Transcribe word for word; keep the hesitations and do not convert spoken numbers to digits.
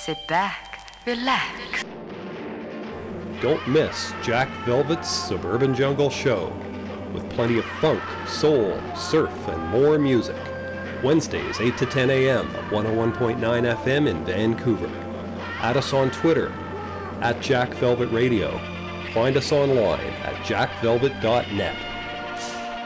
Sit back, relax. Don't miss Jack Velvet's Suburban Jungle Show, with plenty of funk, soul, surf, and more music. Wednesdays, eight to ten a.m. at one oh one point nine F M in Vancouver. Add us on Twitter, at Jack Velvet Radio. Find us online at jack velvet dot net.